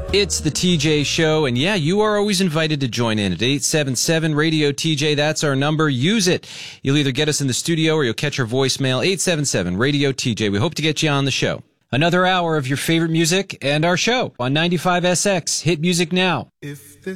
It's the TJ Show, and yeah, you are always invited to join in at 877-RADIO-TJ. That's our number. Use it. You'll either get us in the studio or you'll catch our voicemail, 877-RADIO-TJ. We hope to get you on the show. Another hour of your favorite music and our show on 95SX. Hit music now. If this